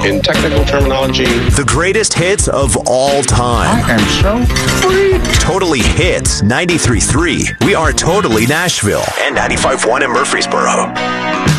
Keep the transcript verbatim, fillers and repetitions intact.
in technical terminology. The greatest hits of all time. I am so free. Totally Hits ninety-three point three. We are Totally Nashville. And ninety-five point one in Murfreesboro.